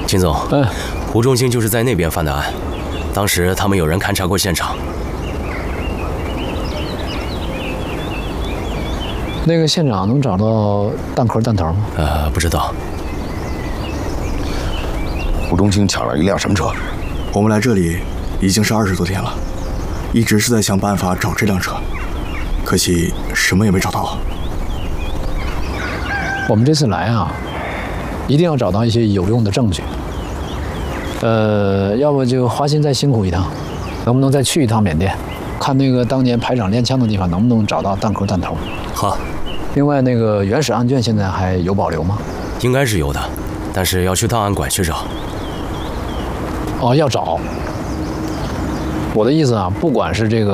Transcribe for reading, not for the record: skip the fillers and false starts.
秦总，胡忠兴就是在那边犯的案，当时他们有人勘察过现场。 那个现场能找到弹壳弹头吗？ 不知道。 胡忠兴抢了一辆什么车？ 我们来这里已经是20多天了，一直是在想办法找这辆车，可惜什么也没找到。 我们这次来啊，一定要找到一些有用的证据。要不就华歆再辛苦一趟，能不能再去一趟缅甸，看那个当年排长练枪的地方能不能找到弹壳弹头？ 好。 另外，那个原始案卷现在还有保留吗？ 应该是有的，但是要去档案馆去找。 哦，要找。我的意思啊，不管是这个